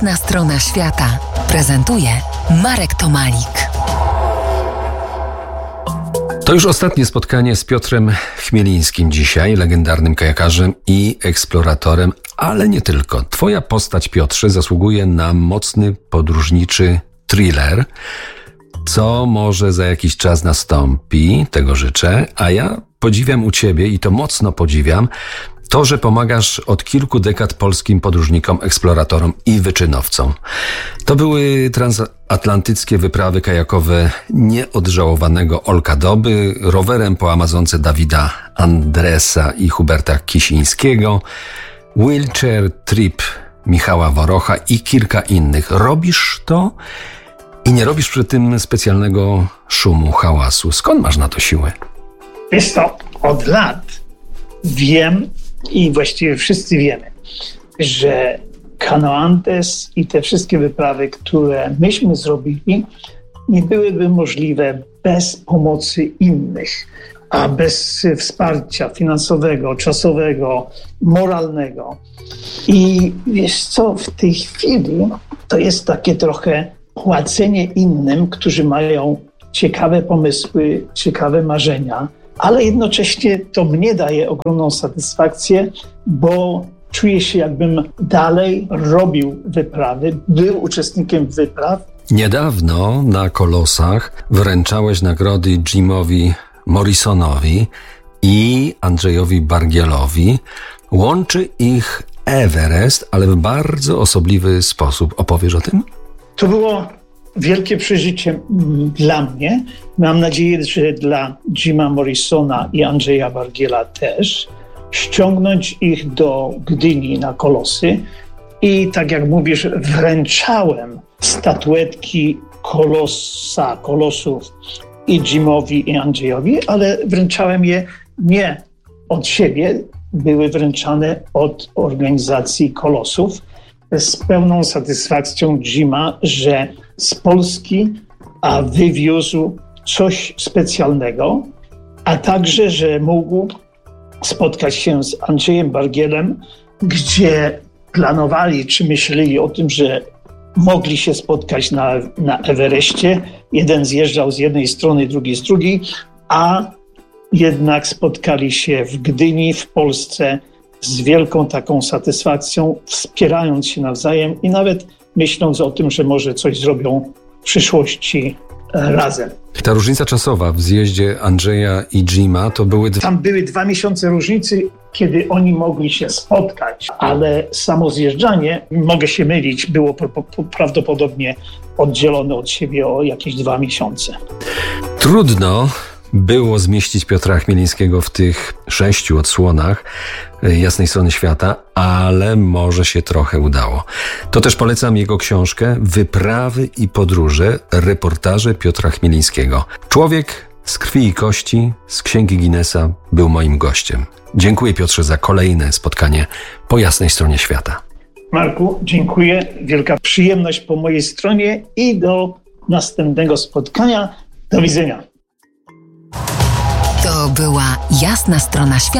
Jasna strona świata prezentuje Marek Tomalik. To już ostatnie spotkanie z Piotrem Chmielińskim dzisiaj, legendarnym kajakarzem i eksploratorem, ale nie tylko. Twoja postać, Piotrze, zasługuje na mocny podróżniczy thriller. Co może za jakiś czas nastąpi, tego życzę, a ja podziwiam u ciebie, i to mocno podziwiam, to, że pomagasz od kilku dekad polskim podróżnikom, eksploratorom i wyczynowcom. To były transatlantyckie wyprawy kajakowe nieodżałowanego Olka Doby, rowerem po Amazonce Dawida Andresa i Huberta Kisińskiego, wheelchair trip Michała Worocha i kilka innych. Robisz to i nie robisz przy tym specjalnego szumu, hałasu. Skąd masz na to siłę? Wiesz to, od lat wiem i właściwie wszyscy wiemy, że Canoa Andes i te wszystkie wyprawy, które myśmy zrobili, nie byłyby możliwe bez pomocy innych, a bez wsparcia finansowego, czasowego, moralnego. I wiesz co, w tej chwili to jest takie trochę płacenie innym, którzy mają ciekawe pomysły, ciekawe marzenia, ale jednocześnie to mnie daje ogromną satysfakcję, bo czuję się, jakbym dalej robił wyprawy, był uczestnikiem wypraw. Niedawno na Kolosach wręczałeś nagrody Jimowi Morrisonowi i Andrzejowi Bargielowi. Łączy ich Everest, ale w bardzo osobliwy sposób. Opowiesz o tym? To było wielkie przeżycie dla mnie. Mam nadzieję, że dla Jima Morrisona i Andrzeja Bargiela też. Ściągnąć ich do Gdyni na Kolosy i tak jak mówisz, wręczałem statuetki kolosów i Jimowi i Andrzejowi, ale wręczałem je nie od siebie, były wręczane od organizacji Kolosów z pełną satysfakcją Jima, że z Polski wywiózł coś specjalnego, a także, że mógł spotkać się z Andrzejem Bargielem, gdzie planowali czy myśleli o tym, że mogli się spotkać na Everestie. Jeden zjeżdżał z jednej strony, drugi z drugiej, a jednak spotkali się w Gdyni, w Polsce, z wielką taką satysfakcją, wspierając się nawzajem i nawet myśląc o tym, że może coś zrobią w przyszłości razem. Ta różnica czasowa w zjeździe Andrzeja i Jima to były... Tam były 2 miesiące różnicy, kiedy oni mogli się spotkać, ale samo zjeżdżanie, mogę się mylić, było prawdopodobnie oddzielone od siebie o jakieś 2 miesiące. Trudno było zmieścić Piotra Chmielińskiego w tych 6 odsłonach Jasnej strony świata, ale może się trochę udało. To też polecam jego książkę Wyprawy i podróże, reportaże Piotra Chmielińskiego. Człowiek z krwi i kości, z Księgi Guinnessa był moim gościem. Dziękuję, Piotrze, za kolejne spotkanie po Jasnej stronie świata. Marku, dziękuję. Wielka przyjemność po mojej stronie i do następnego spotkania. Do widzenia. To była Jasna strona świata.